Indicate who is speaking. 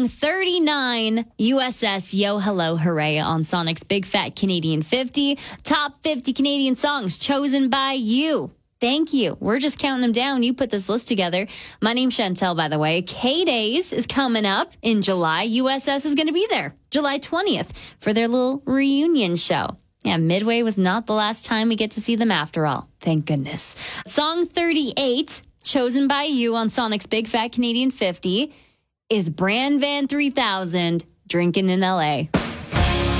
Speaker 1: Song 39, USS Yo Hello Hooray on Sonic's Big Fat Canadian 50. Top 50 Canadian songs chosen by you. Thank you. We're just counting them down. You put this list together. My name's Chantel, by the way. K-Days is coming up in July. USS is going to be there July 20th for their little reunion show. Yeah, Midway was not the last time we get to see them after all. Thank goodness. Song 38, chosen by you on Sonic's Big Fat Canadian 50, is Brand Van 3000, Drinking in L.A.